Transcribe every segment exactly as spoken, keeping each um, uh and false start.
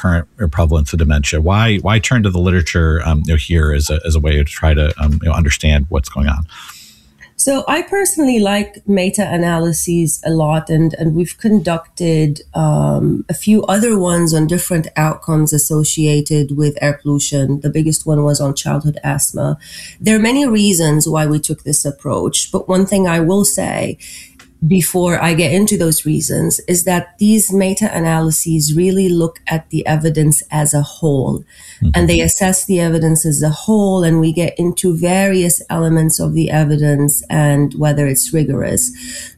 current prevalence of dementia? Why why turn to the literature um, you know, here as a, as a way to try to um, you know, understand what's going on? So I personally like meta-analyses a lot, and, and we've conducted um, a few other ones on different outcomes associated with air pollution. The biggest one was on childhood asthma. There are many reasons why we took this approach, but one thing I will say before I get into those reasons is that these meta-analyses really look at the evidence as a whole, mm-hmm. and they assess the evidence as a whole, and we get into various elements of the evidence and whether it's rigorous.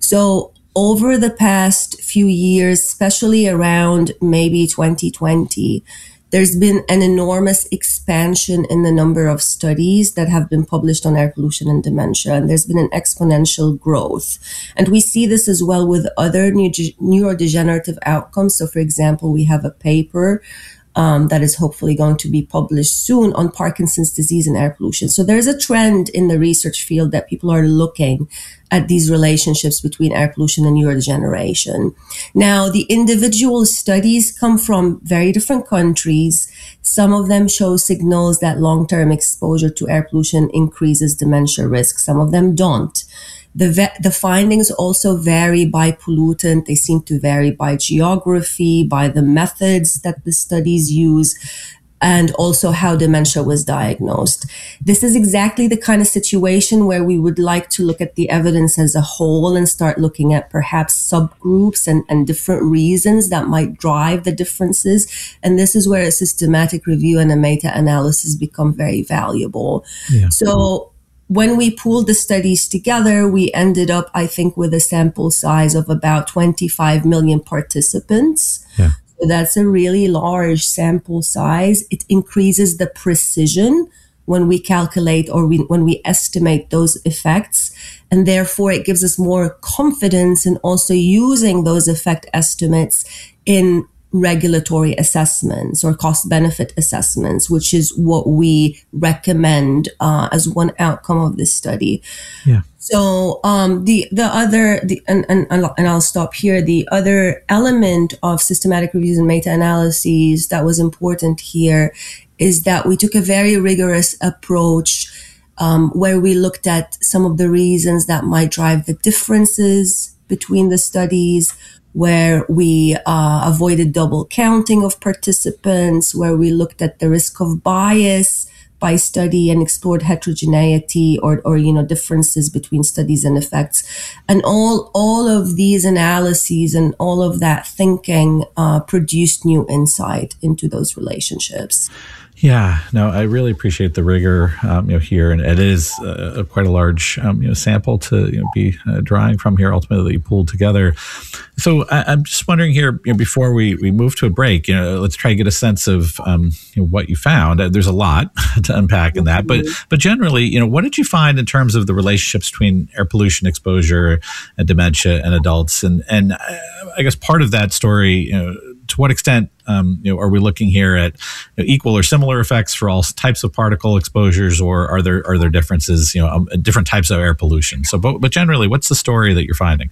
So over the past few years, especially around maybe twenty twenty, there's been an enormous expansion in the number of studies that have been published on air pollution and dementia, and there's been an exponential growth. And we see this as well with other neurodegenerative outcomes. So, for example, we have a paper um, that is hopefully going to be published soon on Parkinson's disease and air pollution. So there's a trend in the research field that people are looking at these relationships between air pollution and neurodegeneration. Now, the individual studies come from very different countries. Some of them show signals that long-term exposure to air pollution increases dementia risk. Some of them don't. The, ve- the findings also vary by pollutant. They seem to vary by geography, by the methods that the studies use, and also how dementia was diagnosed. This is exactly the kind of situation where we would like to look at the evidence as a whole and start looking at perhaps subgroups and, and different reasons that might drive the differences. And this is where a systematic review and a meta-analysis become very valuable. Yeah. So when we pooled the studies together, we ended up, I think, with a sample size of about twenty-five million participants. Yeah. So that's a really large sample size. It increases the precision when we calculate or we, when we estimate those effects. And therefore, it gives us more confidence in also using those effect estimates in regulatory assessments or cost-benefit assessments, which is what we recommend uh, as one outcome of this study. Yeah. So um, the the other the, and, and and I'll stop here. The other element of systematic reviews and meta-analyses that was important here is that we took a very rigorous approach um, where we looked at some of the reasons that might drive the differences between the studies, where we uh, avoided double counting of participants, where we looked at the risk of bias by study and explored heterogeneity or, or, you know, differences between studies and effects. And all, all of these analyses and all of that thinking uh, produced new insight into those relationships. Yeah, no, I really appreciate the rigor, um, you know, here, and it is uh, quite a large, um, you know, sample to you know, be uh, drawing from here. Ultimately, that you pulled together. So I, I'm just wondering here, you know, before we, we move to a break, you know, let's try to get a sense of um, you know, what you found. Uh, there's a lot to unpack in that, but but generally, you know, what did you find in terms of the relationships between air pollution exposure and dementia in adults, and and uh, I guess part of that story, you know, to what extent um, you know, are we looking here at you know, equal or similar effects for all types of particle exposures, or are there are there differences, you know, um, different types of air pollution? So, but, but generally, what's the story that you're finding?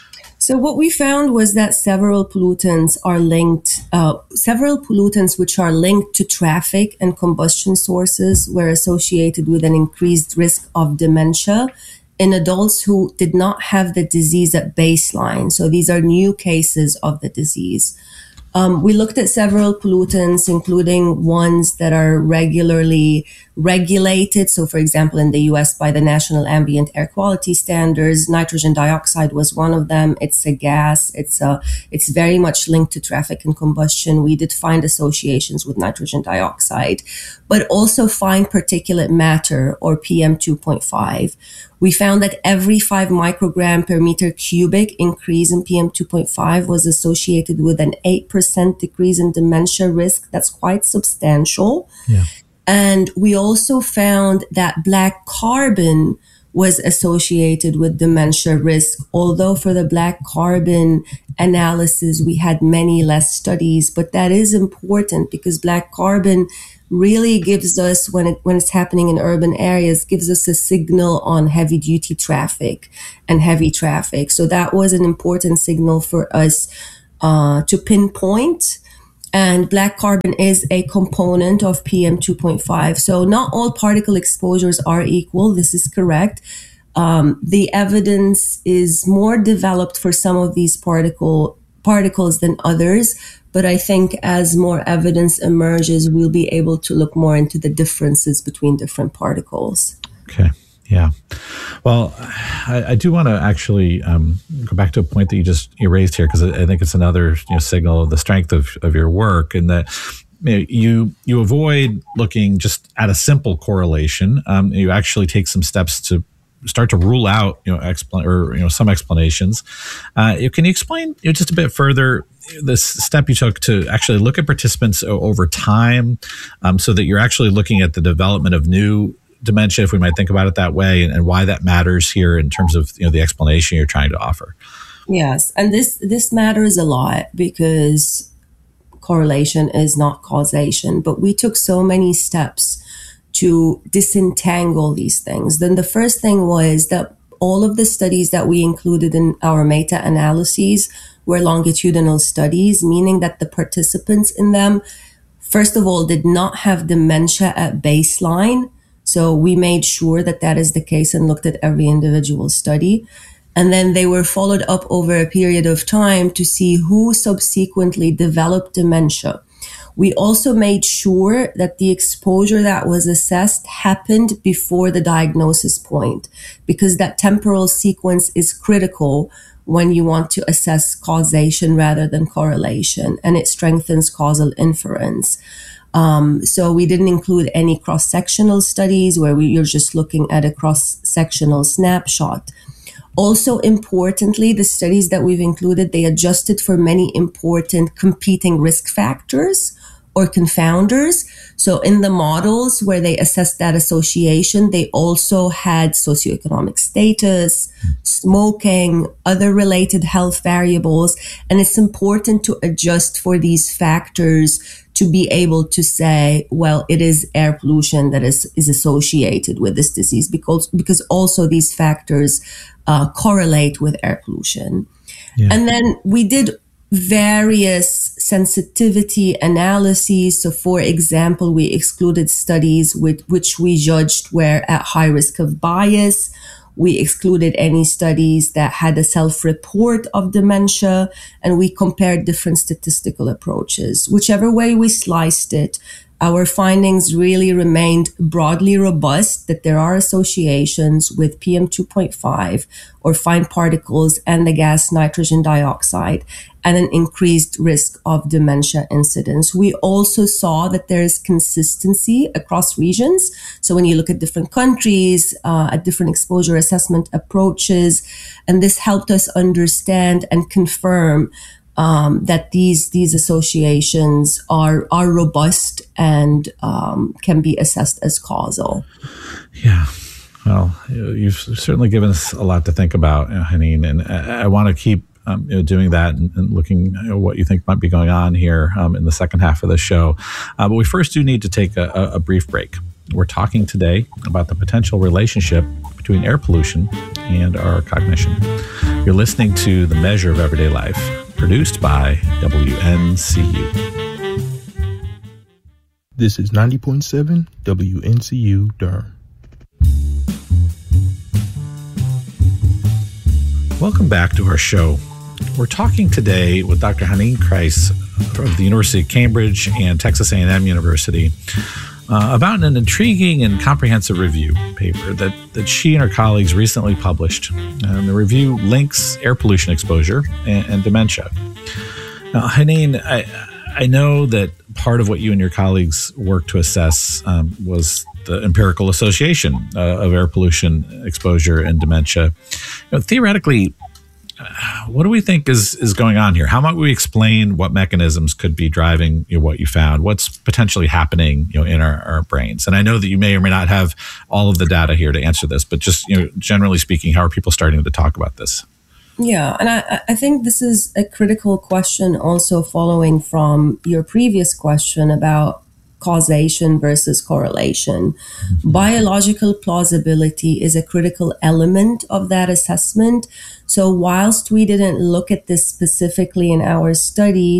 So what we found was that several pollutants are linked, uh, several pollutants which are linked to traffic and combustion sources were associated with an increased risk of dementia in adults who did not have the disease at baseline. So these are new cases of the disease. Um, we looked at several pollutants, including ones that are regularly regulated. So, for example, in the U S by the National Ambient Air Quality Standards, nitrogen dioxide was one of them. It's a gas. It's a, it's very much linked to traffic and combustion. We did find associations with nitrogen dioxide, but also fine particulate matter, or P M two point five. We found that every five microgram per meter cubic increase in P M two point five was associated with an eight percent decrease in dementia risk. That's quite substantial. Yeah. And we also found that black carbon was associated with dementia risk, although for the black carbon analysis, we had many less studies. But that is important because black carbon really gives us, when it when it's happening in urban areas, gives us a signal on heavy duty traffic and heavy traffic. So that was an important signal for us uh, to pinpoint. And black carbon is a component of P M two point five. So not all particle exposures are equal. This is correct. Um, the evidence is more developed for some of these particle particles than others. But I think as more evidence emerges, we'll be able to look more into the differences between different particles. Okay. Yeah. Well, I, I do want to actually um, go back to a point that you just you raised here, because I, I think it's another you know, signal of the strength of, of your work, and that you know, you, you avoid looking just at a simple correlation. Um, you actually take some steps to start to rule out, you know, expl- or you know, some explanations. Uh, can you explain you know, just a bit further this step you took to actually look at participants over time, um, so that you're actually looking at the development of new dementia, if we might think about it that way, and, and why that matters here in terms of you know the explanation you're trying to offer? Yes, and this this matters a lot because correlation is not causation, but we took so many steps to disentangle these things. Then the first thing was that all of the studies that we included in our meta-analyses were longitudinal studies, meaning that the participants in them, first of all, did not have dementia at baseline. So we made sure that that is the case and looked at every individual study. And then they were followed up over a period of time to see who subsequently developed dementia. We also made sure that the exposure that was assessed happened before the diagnosis point, because that temporal sequence is critical when you want to assess causation rather than correlation, and it strengthens causal inference. Um, so we didn't include any cross-sectional studies where we, you're just looking at a cross-sectional snapshot. Also, importantly, the studies that we've included, they adjusted for many important competing risk factors or confounders. So in the models where they assessed that association, they also had socioeconomic status, smoking, other related health variables. And it's important to adjust for these factors to be able to say, well, it is air pollution that is, is associated with this disease, because, because also these factors uh, correlate with air pollution. Yeah. And then we did various sensitivity analyses. So for example, we excluded studies with which we judged were at high risk of bias. We excluded any studies that had a self-report of dementia, and we compared different statistical approaches. Whichever way we sliced it, our findings really remained broadly robust, that there are associations with P M two point five or fine particles and the gas nitrogen dioxide, and an increased risk of dementia incidence. We also saw that there is consistency across regions. So when you look at different countries, uh, at different exposure assessment approaches, and this helped us understand and confirm um, that these these associations are are robust and um, can be assessed as causal. Yeah. Well, you've certainly given us a lot to think about, Haneen, and I, I want to keep Um, you know, doing that and, and looking at you know, what you think might be going on here um, in the second half of the show. Uh, but we first do need to take a, a brief break. We're talking today about the potential relationship between air pollution and our cognition. You're listening to The Measure of Everyday Life, produced by W N C U. This is ninety point seven W N C U Durham. Welcome back to our show. We're talking today with Doctor Haneen Kreis of the University of Cambridge and Texas A and M University uh, about an intriguing and comprehensive review paper that, that she and her colleagues recently published. And the review links air pollution exposure and, and dementia. Now, Haneen, I, I know that part of what you and your colleagues worked to assess um, was the empirical association uh, of air pollution exposure and dementia. You know, theoretically, uh, what do we think is is going on here? How might we explain what mechanisms could be driving you know, what you found? What's potentially happening you know, in our, our brains? And I know that you may or may not have all of the data here to answer this, but just you know, generally speaking, how are people starting to talk about this? Yeah, and I, I think this is a critical question also following from your previous question about causation versus correlation. Mm-hmm. Biological plausibility is a critical element of that assessment. So whilst we didn't look at this specifically in our study,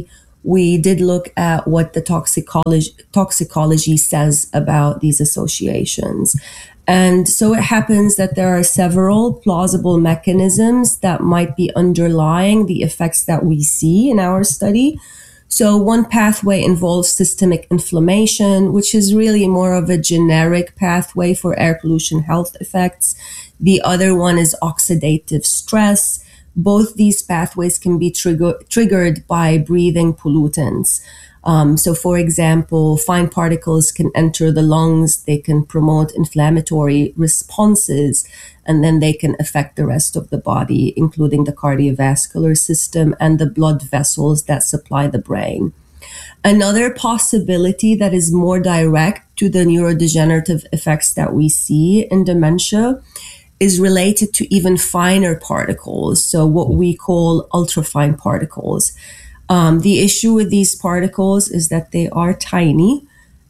we did look at what the toxicology, toxicology says about these associations. And so it happens that there are several plausible mechanisms that might be underlying the effects that we see in our study. So one pathway involves systemic inflammation, which is really more of a generic pathway for air pollution health effects. The other one is oxidative stress. Both these pathways can be trigger- triggered by breathing pollutants. Um, so, for example, fine particles can enter the lungs, they can promote inflammatory responses, and then they can affect the rest of the body, including the cardiovascular system and the blood vessels that supply the brain. Another possibility that is more direct to the neurodegenerative effects that we see in dementia is related to even finer particles, so what we call ultrafine particles. Um, the issue with these particles is that they are tiny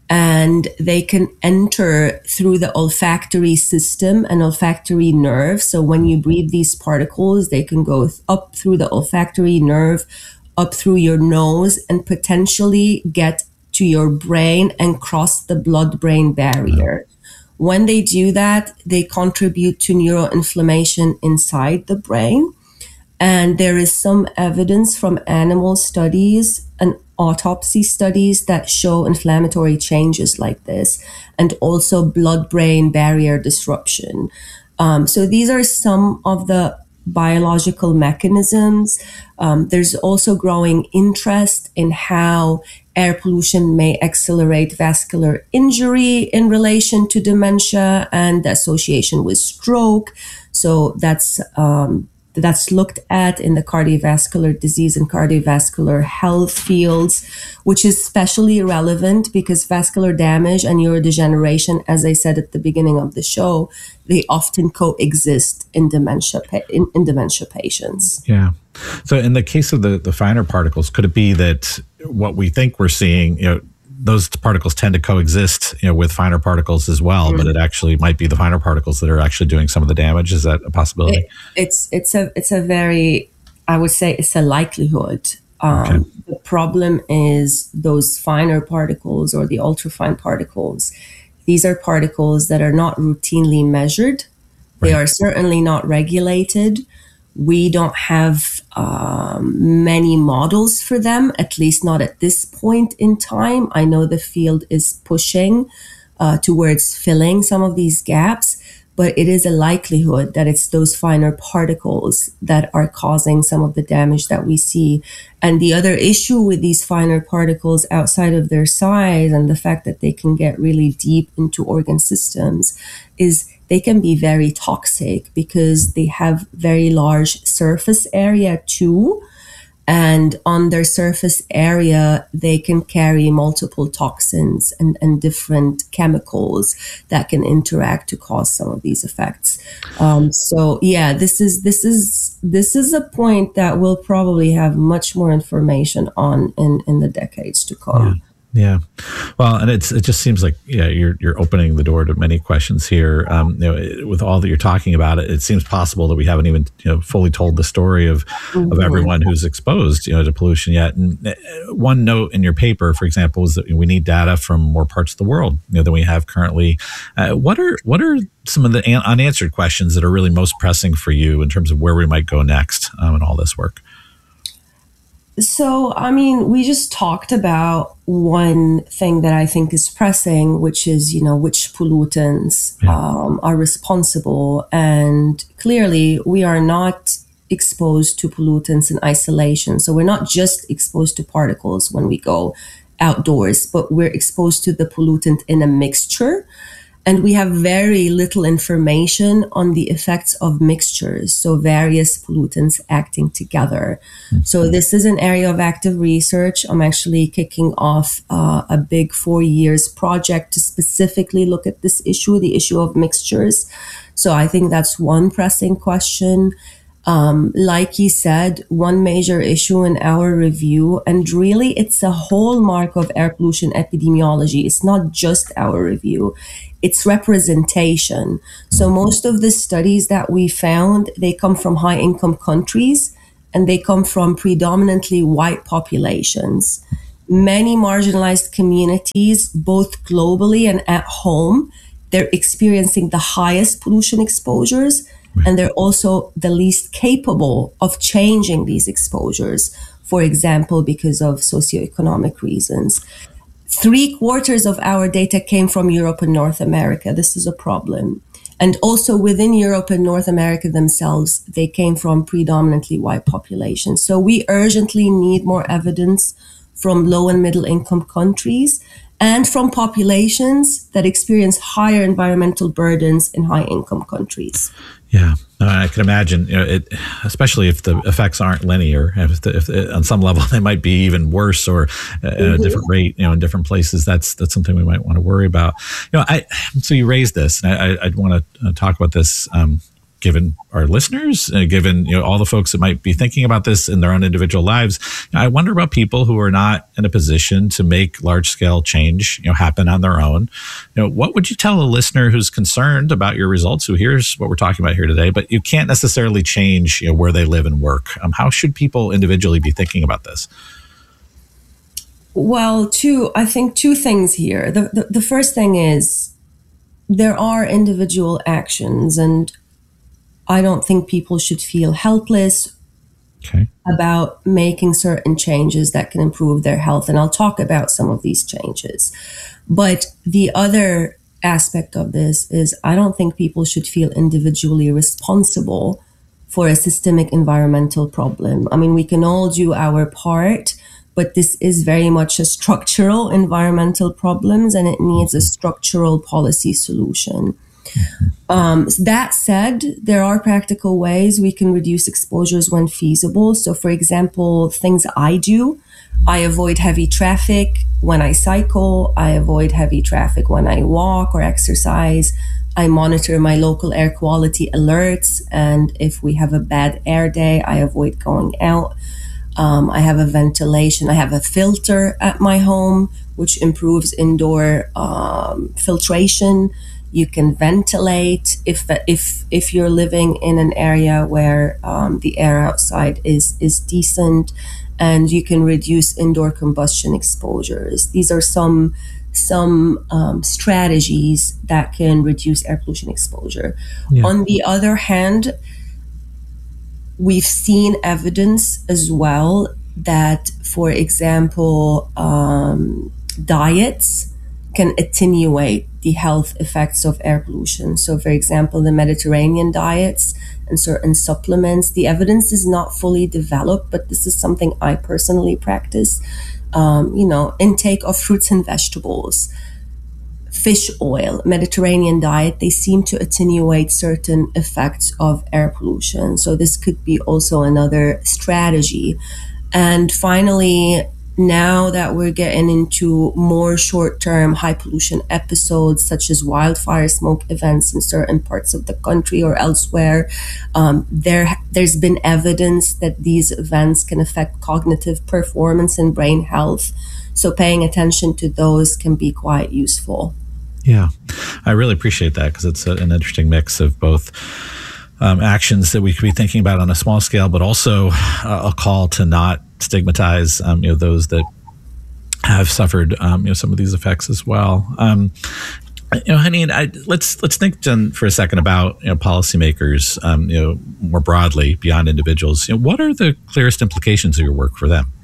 and they can enter through the olfactory system and olfactory nerve. So when you breathe these particles, they can go th- up through the olfactory nerve, up through your nose, and potentially get to your brain and cross the blood-brain barrier. When they do that, they contribute to neuroinflammation inside the brain. And there is some evidence from animal studies and autopsy studies that show inflammatory changes like this, and also blood-brain barrier disruption. Um, so these are some of the biological mechanisms. Um, there's also growing interest in how air pollution may accelerate vascular injury in relation to dementia and the association with stroke. So that's um, that's looked at in the cardiovascular disease and cardiovascular health fields, which is especially relevant because vascular damage and neurodegeneration, as I said at the beginning of the show, they often coexist in dementia in, in dementia patients. Yeah. So in the case of the, the finer particles, could it be that what we think we're seeing, you know, those particles tend to coexist, you know, with finer particles as well, mm-hmm. but it actually might be the finer particles that are actually doing some of the damage? Is that a possibility? It, it's it's a it's a very, I would say, it's a likelihood. Um, okay. The problem is those finer particles or the ultrafine particles. These are particles that are not routinely measured. Right. They are certainly not regulated. We don't have um, many models for them, at least not at this point in time. I know the field is pushing uh, towards filling some of these gaps, but it is a likelihood that it's those finer particles that are causing some of the damage that we see. And the other issue with these finer particles outside of their size and the fact that they can get really deep into organ systems is they can be very toxic because they have very large surface area too. And on their surface area, they can carry multiple toxins and, and different chemicals that can interact to cause some of these effects. Um, so yeah, this is this is this is a point that we'll probably have much more information on in, in the decades to come. Yeah. Yeah, well, and it's it just seems like yeah you're you're opening the door to many questions here. Um, you know, with all that you're talking about, it, it seems possible that we haven't even you know fully told the story of mm-hmm. of everyone who's exposed you know to pollution yet. And one note in your paper, for example, is that we need data from more parts of the world you know than we have currently. Uh, what are what are some of the an- unanswered questions that are really most pressing for you in terms of where we might go next um, in all this work? So, I mean, we just talked about one thing that I think is pressing, which is, you know, which pollutants yeah. um, are responsible. And clearly, we are not exposed to pollutants in isolation. So we're not just exposed to particles when we go outdoors, but we're exposed to the pollutant in a mixture. And we have very little information on the effects of mixtures, so various pollutants acting together. Mm-hmm. So this is an area of active research. I'm actually kicking off uh, a big four years project to specifically look at this issue, the issue of mixtures. So I think that's one pressing question. Um, like you said, one major issue in our review, and really it's a hallmark of air pollution epidemiology. It's not just our review, it's representation. So most of the studies that we found, they come from high income countries and they come from predominantly white populations. Many marginalized communities, both globally and at home, they're experiencing the highest pollution exposures, right. And they're also the least capable of changing these exposures, for example, because of socioeconomic reasons. Three quarters of our data came from Europe and North America. This is a problem. And also within Europe and North America themselves, they came from predominantly white populations. So we urgently need more evidence from low and middle income countries and from populations that experience higher environmental burdens in high income countries. Yeah, uh, I can imagine, you know, it, especially if the effects aren't linear. If, the, if the, on some level they might be even worse or at mm-hmm. a different rate, you know, in different places. That's that's something we might want to worry about. You know, I so you raised this, and I, I, I'd want to talk about this. Um, given our listeners, uh, given you know all the folks that might be thinking about this in their own individual lives, I wonder about people who are not in a position to make large-scale change, you know, happen on their own. You know, what would you tell a listener who's concerned about your results, who hears what we're talking about here today, but you can't necessarily change, you know, where they live and work? Um, how should people individually be thinking about this? Well, two, I think two things here. The, the, the first thing is there are individual actions, and I don't think people should feel helpless okay. about making certain changes that can improve their health. And I'll talk about some of these changes. But the other aspect of this is I don't think people should feel individually responsible for a systemic environmental problem. I mean, we can all do our part, but this is very much a structural environmental problems, and it needs a structural policy solution. Um, that said, there are practical ways we can reduce exposures when feasible. So, for example, things I do, I avoid heavy traffic when I cycle. I avoid heavy traffic when I walk or exercise. I monitor my local air quality alerts. And if we have a bad air day, I avoid going out. Um, I have a ventilation. I have a filter at my home, which improves indoor um, filtration. You can ventilate if if if you're living in an area where um, the air outside is is decent, and you can reduce indoor combustion exposures. These are some some um, strategies that can reduce air pollution exposure. Yeah. On the other hand, we've seen evidence as well that, for example, um, diets can attenuate the health effects of air pollution. So, for example, the Mediterranean diets and certain supplements, the evidence is not fully developed, but this is something I personally practice. Um, you know, intake of fruits and vegetables, fish oil, Mediterranean diet, they seem to attenuate certain effects of air pollution. So this could be also another strategy. And finally, now that we're getting into more short-term high pollution episodes, such as wildfire smoke events in certain parts of the country or elsewhere, um, there there's been evidence that these events can affect cognitive performance and brain health. So paying attention to those can be quite useful. Yeah, I really appreciate that, because it's a, an interesting mix of both um, actions that we could be thinking about on a small scale, but also uh, a call to not stigmatize, um, you know, those that have suffered, um, you know, some of these effects as well. Um, you know, Haneen, I, let's let's think Jen, for a second about, you know, policymakers, um, you know, more broadly beyond individuals. You know, what are the clearest implications of your work for them?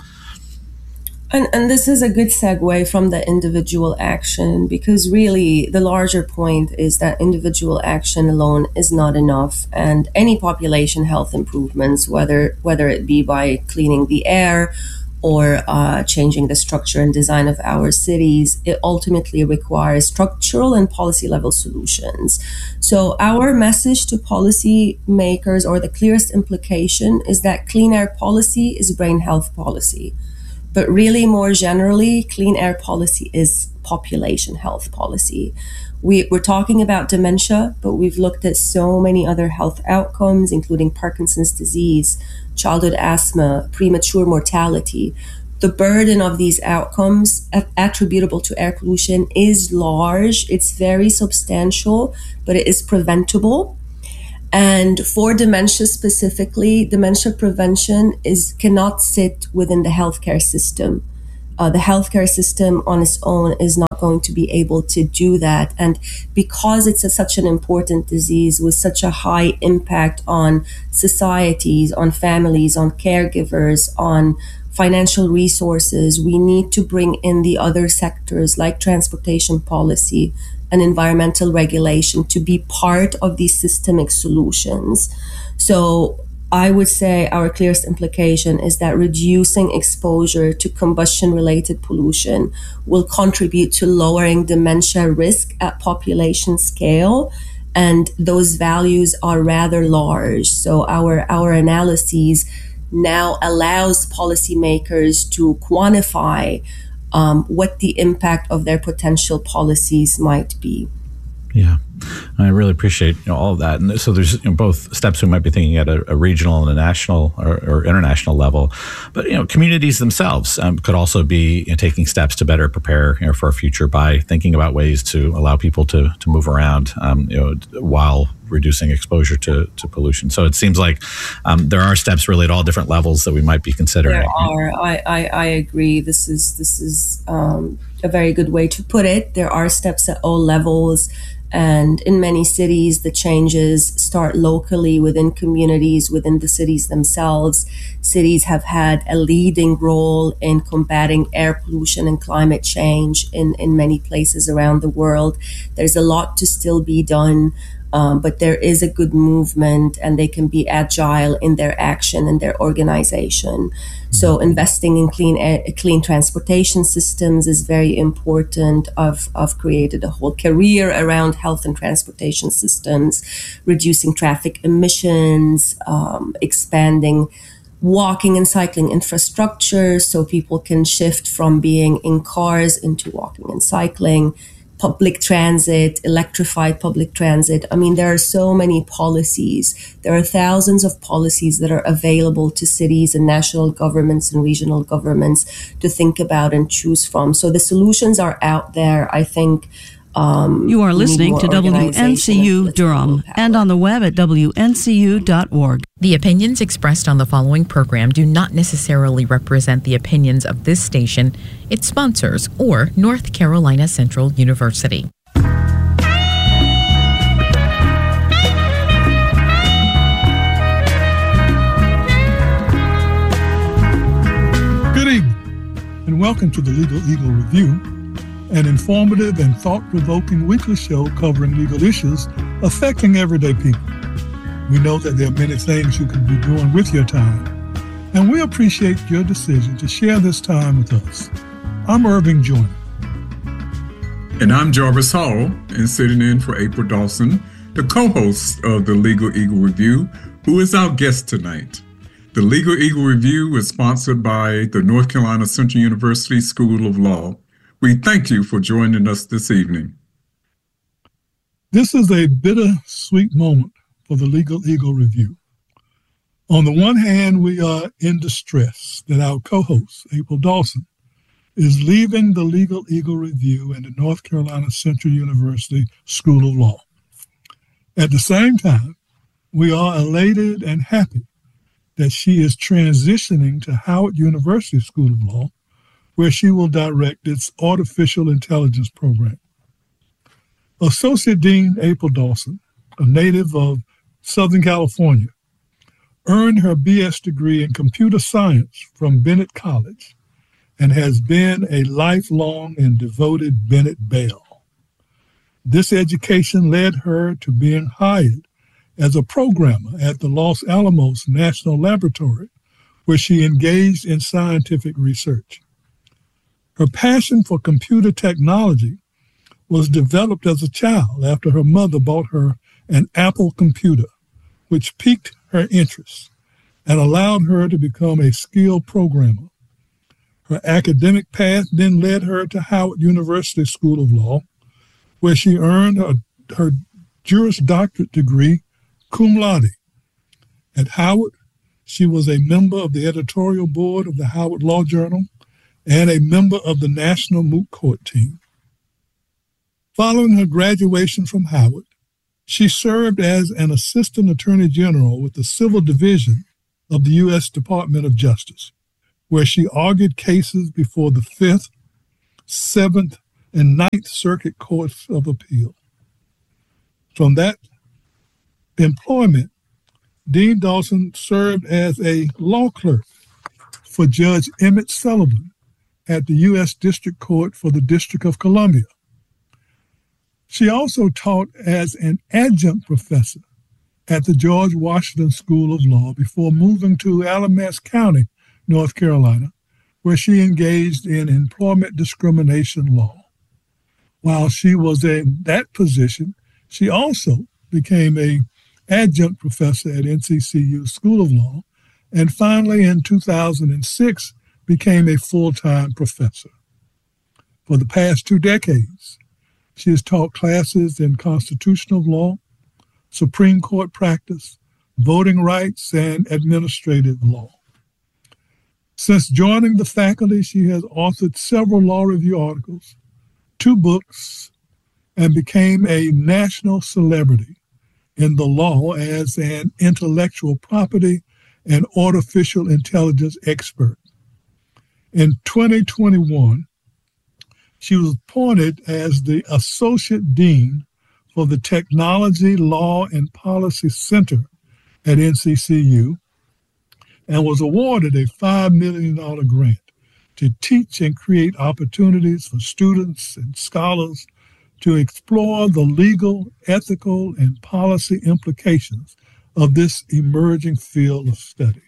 And, and this is a good segue from the individual action, because really the larger point is that individual action alone is not enough, and any population health improvements, whether whether it be by cleaning the air or uh, changing the structure and design of our cities, it ultimately requires structural and policy level solutions. So our message to policy makers, or the clearest implication, is that clean air policy is brain health policy. But really, more generally, clean air policy is population health policy. We, we're talking about dementia, but we've looked at so many other health outcomes, including Parkinson's disease, childhood asthma, premature mortality. The burden of these outcomes attributable to air pollution is large. It's very substantial, but it is preventable. And for dementia specifically, dementia prevention is cannot sit within the healthcare system. Uh, the healthcare system on its own is not going to be able to do that. And because it's a, such an important disease with such a high impact on societies, on families, on caregivers, on financial resources, we need to bring in the other sectors like transportation policy and environmental regulation to be part of these systemic solutions. So I would say our clearest implication is that reducing exposure to combustion-related pollution will contribute to lowering dementia risk at population scale, and those values are rather large. So our, our analyses now allows policymakers to quantify um, what the impact of their potential policies might be. Yeah, I really appreciate you know, all of that. And so there's you know, both steps we might be thinking at a, a regional and a national or, or international level, but you know communities themselves um, could also be you know, taking steps to better prepare you know, for a future by thinking about ways to allow people to to move around um, you know while reducing exposure to, to pollution. So it seems like um, there are steps really at all different levels that we might be considering. There are. I, I, I agree. This is this is um, a very good way to put it. There are steps at all levels. And in many cities, the changes start locally within communities, within the cities themselves. Cities have had a leading role in combating air pollution and climate change in, in many places around the world. There's a lot to still be done. Um, but there is a good movement, and they can be agile in their action and their organization. So investing in clean air, clean transportation systems is very important. I've, I've created a whole career around health and transportation systems, reducing traffic emissions, um, expanding walking and cycling infrastructure so people can shift from being in cars into walking and cycling. Public transit, electrified public transit. I mean, there are so many policies. There are thousands of policies that are available to cities and national governments and regional governments to think about and choose from. So the solutions are out there. I think um, you are listening to W N C U Durham and on the web at W N C U dot org. The opinions expressed on the following program do not necessarily represent the opinions of this station, its sponsors, or North Carolina Central University. Good evening, and welcome to the Legal Eagle Review, an informative and thought-provoking weekly show covering legal issues affecting everyday people. We know that there are many things you can be doing with your time, and we appreciate your decision to share this time with us. I'm Irving Joyner. And I'm Jarvis Hall, and sitting in for April Dawson, the co-host of the Legal Eagle Review, who is our guest tonight. The Legal Eagle Review is sponsored by the North Carolina Central University School of Law. We thank you for joining us this evening. This is a bittersweet moment for the Legal Eagle Review. On the one hand, we are in distress that our co-host, April Dawson, is leaving the Legal Eagle Review and the North Carolina Central University School of Law. At the same time, we are elated and happy that she is transitioning to Howard University School of Law, where she will direct its artificial intelligence program. Associate Dean April Dawson, a native of Southern California, earned her B S degree in computer science from Bennett College and has been a lifelong and devoted Bennett Belle. This education led her to being hired as a programmer at the Los Alamos National Laboratory, where she engaged in scientific research. Her passion for computer technology was developed as a child after her mother bought her an Apple computer, which piqued her interest and allowed her to become a skilled programmer. Her academic path then led her to Howard University School of Law, where she earned her, her Juris Doctorate degree cum laude. At Howard, she was a member of the editorial board of the Howard Law Journal and a member of the National Moot Court team. Following her graduation from Howard, She served as an assistant attorney general with the Civil Division of the U S Department of Justice, where she argued cases before the Fifth, Seventh, and Ninth Circuit Courts of Appeal. From that employment, Dean Dawson served as a law clerk for Judge Emmett Sullivan at the U S District Court for the District of Columbia. She also taught as an adjunct professor at the George Washington School of Law before moving to Alamance County, North Carolina, where she engaged in employment discrimination law. While she was in that position, she also became an adjunct professor at N C C U School of Law, and finally in two thousand six became a full-time professor. For the past two decades, she has taught classes in constitutional law, Supreme Court practice, voting rights, and administrative law. Since joining the faculty, she has authored several law review articles, two books, and became a national celebrity in the law as an intellectual property and artificial intelligence expert. In twenty twenty-one, she was appointed as the Associate Dean for the Technology, Law, and Policy Center at N C C U and was awarded a five million dollars grant to teach and create opportunities for students and scholars to explore the legal, ethical, and policy implications of this emerging field of study.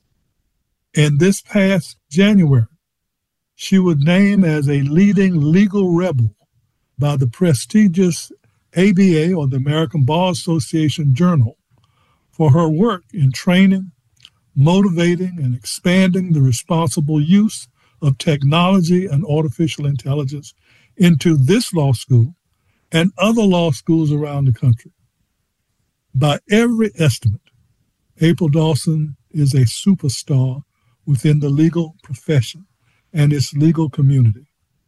In this past January, she was named as a leading legal rebel by the prestigious A B A, or the American Bar Association Journal, for her work in training, motivating, and expanding the responsible use of technology and artificial intelligence into this law school and other law schools around the country. By every estimate, April Dawson is a superstar within the legal profession and its legal community,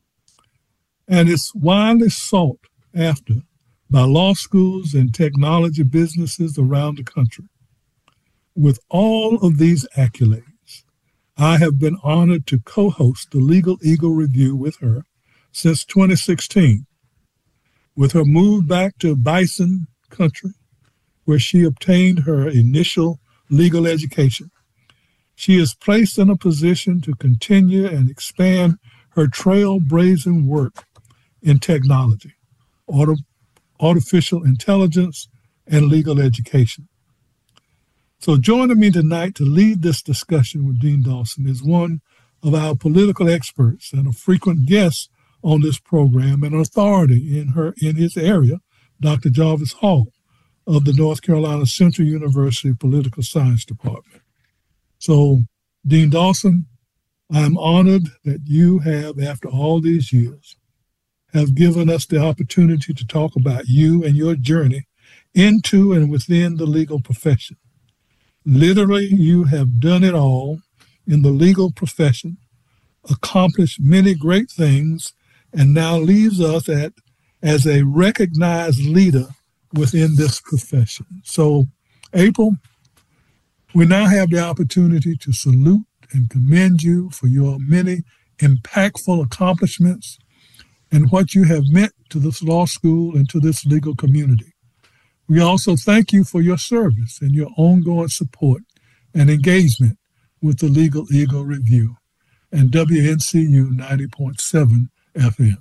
and is widely sought after by law schools and technology businesses around the country. With all of these accolades, I have been honored to co-host the Legal Eagle Review with her since twenty sixteen. With her move back to Bison Country, where she obtained her initial legal education, she is placed in a position to continue and expand her trailblazing work in technology, auto, artificial intelligence, and legal education. So joining me tonight to lead this discussion with Dean Dawson is one of our political experts and a frequent guest on this program and authority in her in his area, Doctor Jarvis Hall of the North Carolina Central University Political Science Department. So, Dean Dawson, I'm honored that you have, after all these years, have given us the opportunity to talk about you and your journey into and within the legal profession. Literally, you have done it all in the legal profession, accomplished many great things, and now leaves us at as a recognized leader within this profession. So, April, we now have the opportunity to salute and commend you for your many impactful accomplishments and what you have meant to this law school and to this legal community. We also thank you for your service and your ongoing support and engagement with the Legal Eagle Review and W N C U ninety point seven F M.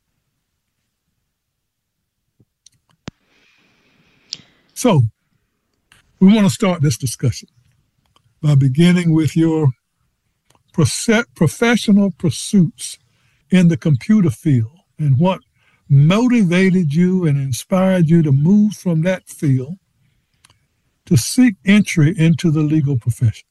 So, we want to start this discussion by beginning with your professional pursuits in the computer field and what motivated you and inspired you to move from that field to seek entry into the legal profession.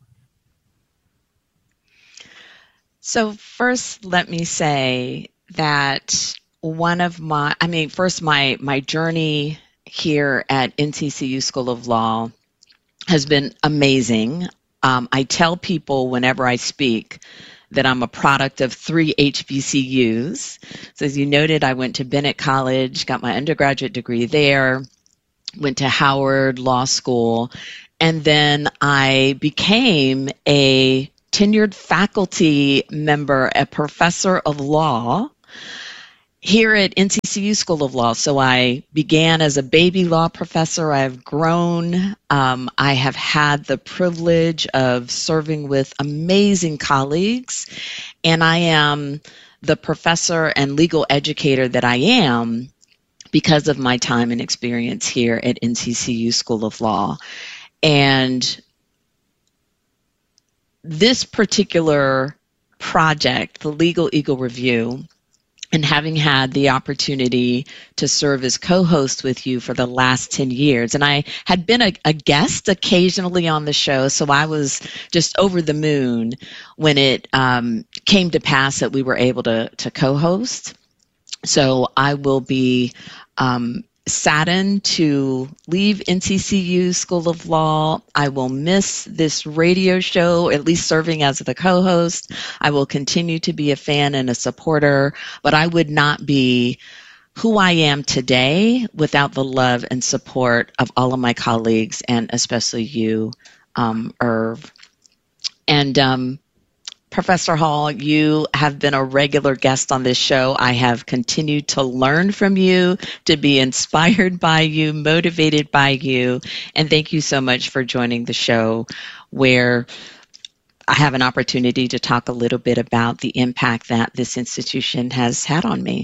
So first, let me say that one of my, I mean, first, my, my journey here at N C C U School of Law has been amazing. Um, I tell people whenever I speak that I'm a product of three H B C Us. So as you noted, I went to Bennett College, got my undergraduate degree there, went to Howard Law School, and then I became a tenured faculty member, a professor of law here at N C C U School of Law. So I began as a baby law professor. I've grown. Um, I have had the privilege of serving with amazing colleagues, and I am the professor and legal educator that I am because of my time and experience here at N C C U School of Law. And this particular project, the Legal Eagle Review, and having had the opportunity to serve as co-host with you for the last ten years, and I had been a, a guest occasionally on the show, so I was just over the moon when it um, came to pass that we were able to, to co-host. So I will be um, saddened to leave N C C U School of Law. I will miss this radio show, at least serving as the co-host. I will continue to be a fan and a supporter, but I would not be who I am today without the love and support of all of my colleagues, and especially you, um, Irv. And um, Professor Hall, you have been a regular guest on this show. I have continued to learn from you, to be inspired by you, motivated by you, and thank you so much for joining the show, where I have an opportunity to talk a little bit about the impact that this institution has had on me.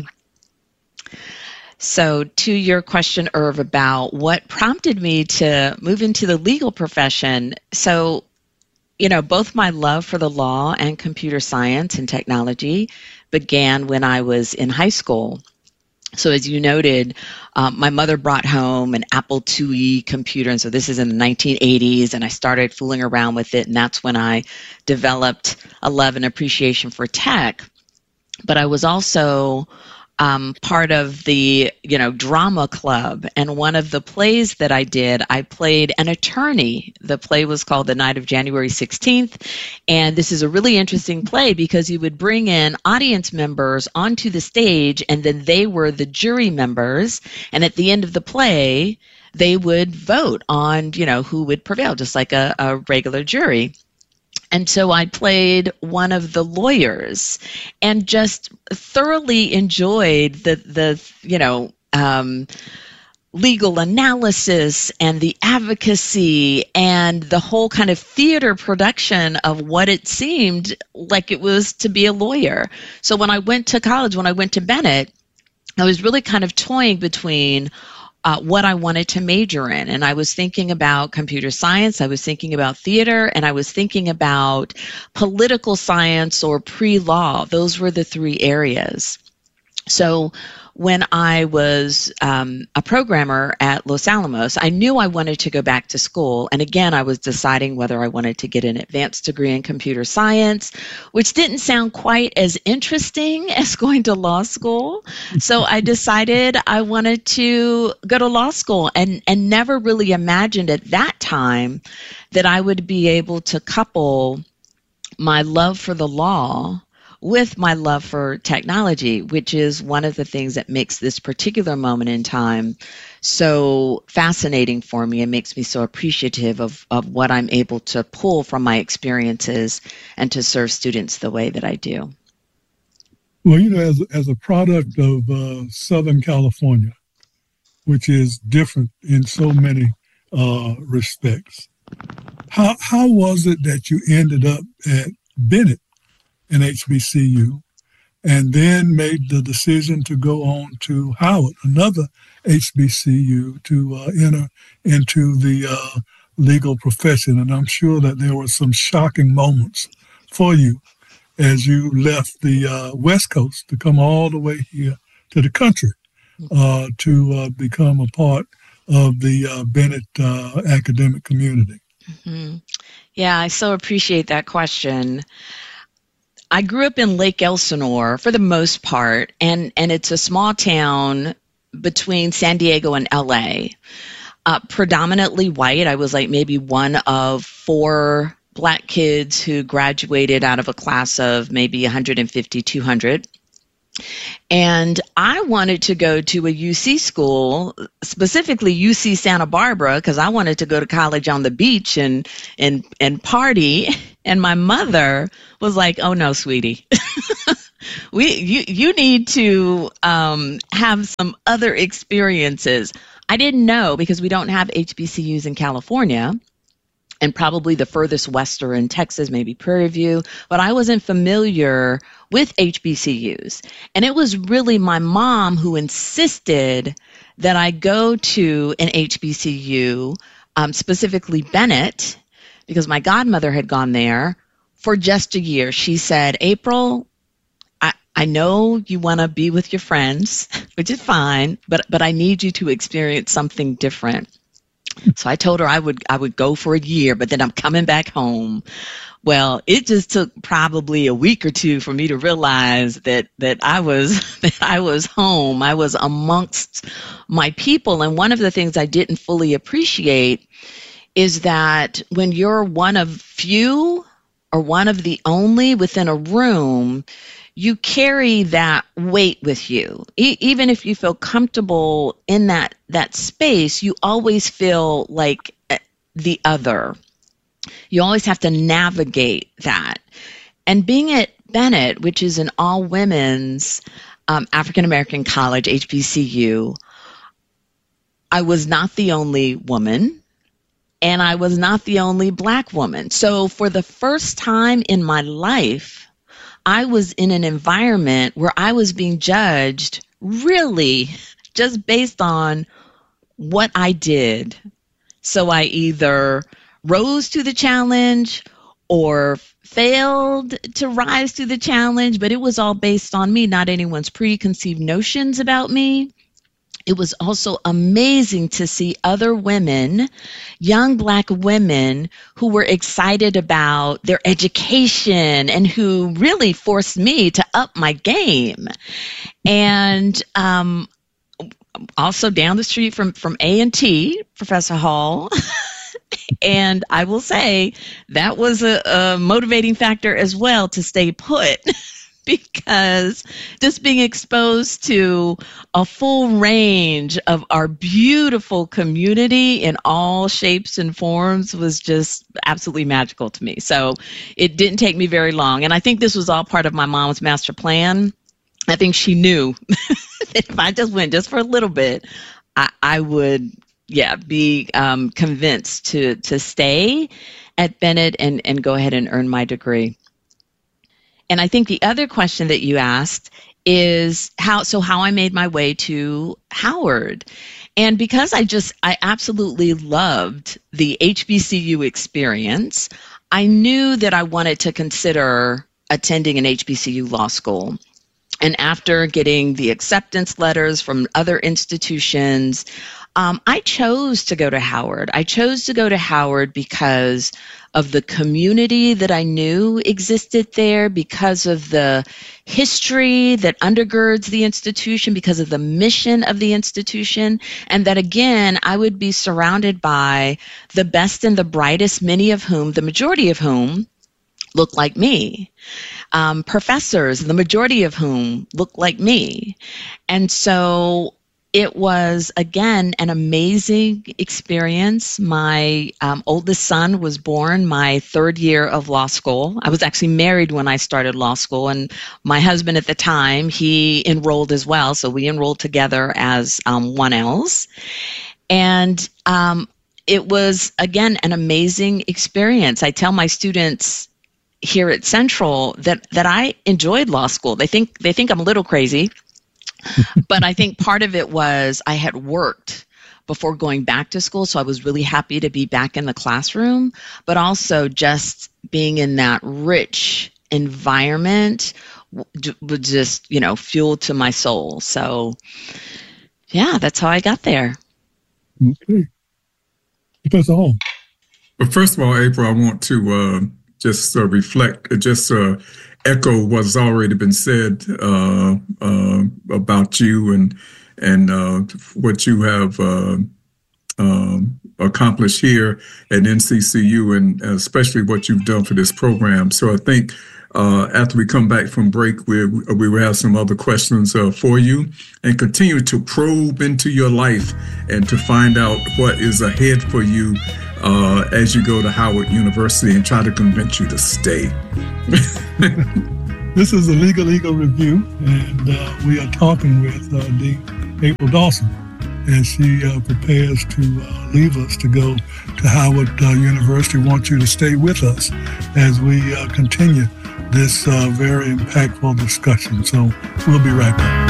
So to your question, Irv, about what prompted me to move into the legal profession, so you know, both my love for the law and computer science and technology began when I was in high school. So as you noted, um, my mother brought home an Apple two E computer, and so this is in the nineteen eighties, and I started fooling around with it, and that's when I developed a love and appreciation for tech. But I was also Um, part of the, you know, drama club. And one of the plays that I did, I played an attorney. The play was called The Night of January sixteenth. And this is a really interesting play because you would bring in audience members onto the stage, and then they were the jury members. And at the end of the play, they would vote on, you know, who would prevail, just like a, a regular jury. And so I played one of the lawyers and just thoroughly enjoyed the, the you know, um, legal analysis and the advocacy and the whole kind of theater production of what it seemed like it was to be a lawyer. So when I went to college, when I went to Bennett, I was really kind of toying between Uh, what I wanted to major in. And I was thinking about computer science, I was thinking about theater, and I was thinking about political science or pre-law. Those were the three areas. So when I was um, a programmer at Los Alamos, I knew I wanted to go back to school. And again, I was deciding whether I wanted to get an advanced degree in computer science, which didn't sound quite as interesting as going to law school. So I decided I wanted to go to law school, and, and never really imagined at that time that I would be able to couple my love for the law with my love for technology, which is one of the things that makes this particular moment in time so fascinating for me and makes me so appreciative of, of what I'm able to pull from my experiences and to serve students the way that I do. Well, you know, as, as a product of uh, Southern California, which is different in so many uh, respects, how, how was it that you ended up at Bennett in H B C U, and then made the decision to go on to Howard, another H B C U, to uh, enter into the uh, legal profession? And I'm sure that there were some shocking moments for you as you left the uh, West Coast to come all the way here to the country uh, to uh, become a part of the uh, Bennett uh, academic community. Mm-hmm. Yeah, I so appreciate that question. I grew up in Lake Elsinore for the most part, and, and it's a small town between San Diego and L A. Uh, predominantly white. I was like maybe one of four black kids who graduated out of a class of maybe one hundred fifty, two hundred. And I wanted to go to a U C school, specifically U C Santa Barbara, because I wanted to go to college on the beach and and and party. And my mother was like, "Oh no, sweetie, we you you need to um, have some other experiences." I didn't know, because we don't have H B C Us in California. And probably the furthest west are in Texas, maybe Prairie View, but I wasn't familiar with H B C Us. And it was really my mom who insisted that I go to an H B C U, um, specifically Bennett, because my godmother had gone there for just a year. She said, "April, I, I know you want to be with your friends, which is fine, but but I need you to experience something different." So I told her I would I would go for a year, but then I'm coming back home. Well, it just took probably a week or two for me to realize that that I was that I was home. I was amongst my people. And one of the things I didn't fully appreciate is that when you're one of few or one of the only within a room, you carry that weight with you. E- even if you feel comfortable in that, that space, you always feel like the other. You always have to navigate that. And being at Bennett, which is an all-women's um, African-American college, H B C U, I was not the only woman, and I was not the only Black woman. So for the first time in my life, I was in an environment where I was being judged really just based on what I did. So I either rose to the challenge or failed to rise to the challenge, but it was all based on me, not anyone's preconceived notions about me. It was also amazing to see other women, young Black women, who were excited about their education and who really forced me to up my game. And um, also down the street from, from A and T, Professor Hall. And I will say that was a, a motivating factor as well to stay put. Because just being exposed to a full range of our beautiful community in all shapes and forms was just absolutely magical to me. So it didn't take me very long. And I think this was all part of my mom's master plan. I think she knew that if I just went just for a little bit, I, I would, yeah, be um, convinced to, to stay at Bennett and, and go ahead and earn my degree. And I think the other question that you asked is how, so how I made my way to Howard. And because I just, I absolutely loved the H B C U experience, I knew that I wanted to consider attending an H B C U law school. And after getting the acceptance letters from other institutions, um, I chose to go to Howard. I chose to go to Howard because of the community that I knew existed there, because of the history that undergirds the institution, because of the mission of the institution, and that, again, I would be surrounded by the best and the brightest, many of whom, the majority of whom, look like me. Um, professors, the majority of whom look like me. And so it was, again, an amazing experience. My um, oldest son was born my third year of law school. I was actually married when I started law school, and my husband at the time, he enrolled as well. So we enrolled together as um, one L's. And um, it was, again, an amazing experience. I tell my students here at Central that, that I enjoyed law school. They think they think I'm a little crazy, but I think part of it was I had worked before going back to school, so I was really happy to be back in the classroom, but also just being in that rich environment was just, you know, fuel to my soul. So, yeah, that's how I got there. Okay. Professor Hall. Well, first of all, April, I want to uh, just uh, reflect, just uh, echo what's already been said uh, uh, about you and and uh, what you have uh, um, accomplished here at N C C U, and especially what you've done for this program. So I think Uh, after we come back from break, we, we will have some other questions uh, for you and continue to probe into your life and to find out what is ahead for you uh, as you go to Howard University and try to convince you to stay. This is the Legal Eagle Review, and uh, we are talking with uh, Dean April Dawson as she uh, prepares to uh, leave us to go to Howard uh, University. We want you to stay with us as we uh, continue this uh, very impactful discussion. So we'll be right back.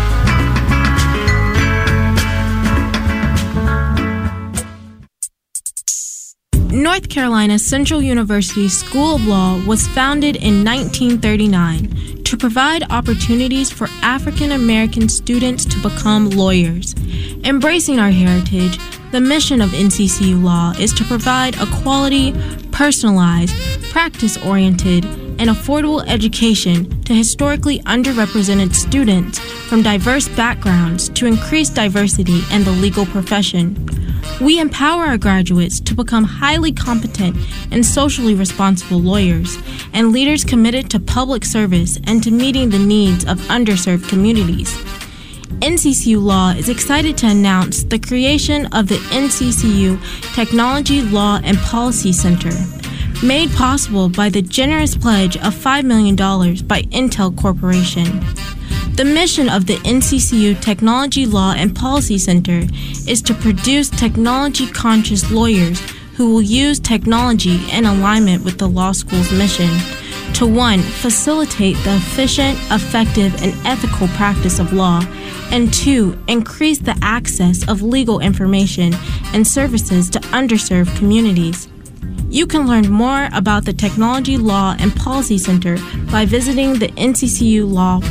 North Carolina Central University School of Law was founded in nineteen thirty-nine to provide opportunities for African American students to become lawyers. Embracing our heritage, the mission of N C C U Law is to provide a quality, personalized, practice-oriented, and affordable education to historically underrepresented students from diverse backgrounds to increase diversity in the legal profession. We empower our graduates to become highly competent and socially responsible lawyers and leaders committed to public service and to meeting the needs of underserved communities. N C C U Law is excited to announce the creation of the N C C U Technology, Law, and Policy Center, made possible by the generous pledge of five million dollars by Intel Corporation. The mission of the N C C U Technology, Law, and Policy Center is to produce technology-conscious lawyers who will use technology in alignment with the law school's mission to, one, facilitate the efficient, effective, and ethical practice of law, and two, increase the access of legal information and services to underserved communities. You can learn more about the Technology, Law, and Policy Center by visiting the N C C U Law